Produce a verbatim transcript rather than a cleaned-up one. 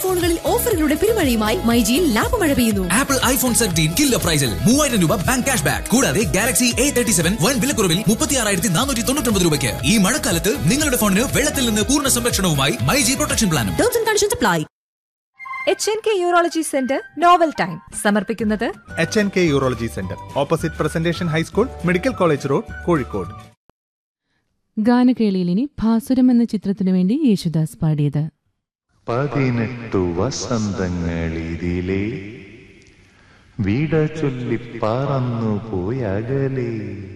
ഫോണുകളിൽ ഓഫറുകളുടെ പെരുമഴയുമായി മൈജിയിൽ ലാഭമഴ പെയ്യുന്നു. ആപ്പിൾ ഐഫോൺ സെവൻറ്റീൻ കില്ലർ പ്രൈസിൽ മൂവായിരം രൂപ ബാങ്ക് ക്യാഷ് ബാക്ക്. കൂടാതെ ഗാലക്സി എ തേർട്ടി സെവൻ വൻ വിലക്കുറവിൽ മുപ്പത്തി ആറായിരത്തി നാനൂറ്റി തൊണ്ണൂറ്റി ഒമ്പത് രൂപയ്ക്ക്. ഈ മഴക്കാലത്ത് നിങ്ങളുടെ ഫോണിന് വെള്ളത്തിൽ നിന്ന് പൂർണ്ണ സംരക്ഷണവുമായി മൈജി പ്രൊട്ടക്ഷൻ പ്ലാനും. Terms and conditions apply. H N K urology centre novel time സമർപ്പിക്കുന്നത് H N K urology centre, opposite presentation high school, medical college road, Kozhikode. ഗാനകേളിയിലിനി ഭാസുരം എന്ന ചിത്രത്തിനു വേണ്ടി യേശുദാസ് പാടിയത്. പതിനെട്ടു വസന്തങ്ങളിതിലേ വിട ചൊല്ലി പറന്നു പോയകലേ.